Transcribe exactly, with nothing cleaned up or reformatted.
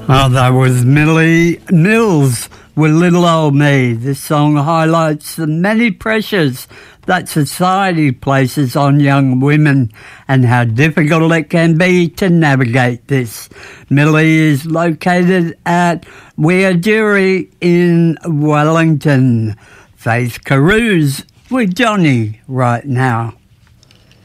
Oh, that was Millie Mills with Little Old Me. This song highlights the many pressures that society places on young women and how difficult it can be to navigate this. Millie is located at Wiradjuri in Wellington. Faith Carews with Johnny right now.